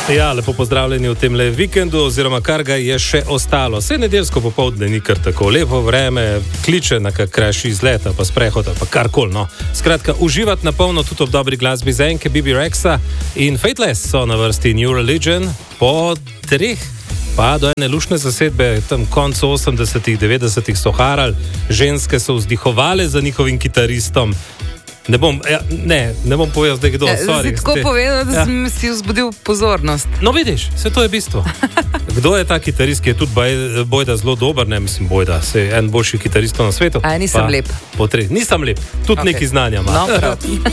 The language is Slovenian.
Ja, lepo pozdravljeni v tem le vikendu, oziroma kar ga je še ostalo. Vse nedeljsko popoldne ni kar tako lepo vreme, kliče na kak krajši izlet, pa sprehod, pa karkoli, no. Skratka, uživati na polno tudi ob dobri glasbi Zenke, Bibi Rexa in Fateless so na vrsti New Religion po 3 pa do ene lušne zasedbe, tam koncu 80-ih, 90-ih so harali, ženske so vzdihovale za njihovim kitaristom. Ne bom povedal zdaj kdo. Zdaj tako povedal, da sem si vzbudil pozornost. No vidiš, vse to je bistvo. Kdo je ta kitarist, ki je tudi bojda zelo dober, ne mislim bojda, se je en boljših kitaristov na svetu. Nisem lep. Nisem lep, tudi neki znanja ima. No, prav.